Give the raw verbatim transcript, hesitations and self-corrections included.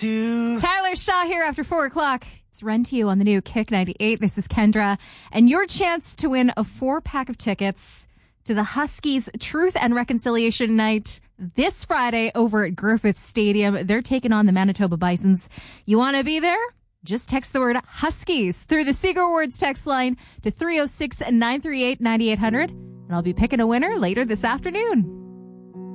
to... Tyler Shaw here after four o'clock. It's Run to You on the new Kick ninety-eight. This is Kendra. And your chance to win a four-pack of tickets to the Huskies Truth and Reconciliation Night this Friday over at Griffith Stadium. They're taking on the Manitoba Bisons. You want to be there? Just text the word Huskies through the Seeger Awards text line to three oh six, nine three eight, nine eight hundred. And I'll be picking a winner later this afternoon.